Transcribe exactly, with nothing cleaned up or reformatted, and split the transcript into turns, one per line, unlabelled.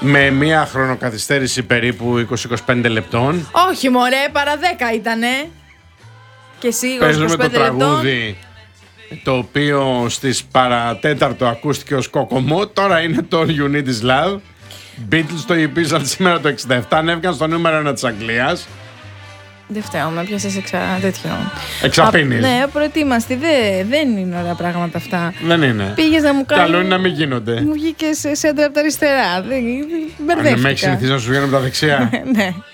Με μία χρονοκαθυστέρηση περίπου είκοσι με είκοσι πέντε λεπτών.
Όχι μωρέ, παρά δέκα ήτανε. Και εσύ
παίζουμε το τραγούδι, το οποίο στις παρατέταρτο ακούστηκε ως Κοκομό. Τώρα είναι το All You Need Is Love. Beatles το υπήρξαν σήμερα το εξήντα επτά, ανέβηκαν στο νούμερο ένα της Αγγλίας.
Δεν φταίω, με πιάσες εξα... τέτοιο.
Εξαπίνεις.
Ναι, προετοίμαστη. Δε, δεν είναι ωραία πράγματα αυτά.
Δεν είναι.
Πήγες να μου κάνεις.
Καλό είναι να μην γίνονται.
Μου βγήκε σε σέντρα από τα αριστερά. Δεν... Μπερδεύτηκα.
Αν με έχεις συνηθίσει να σου βγαίνουν από τα δεξιά.
Ναι.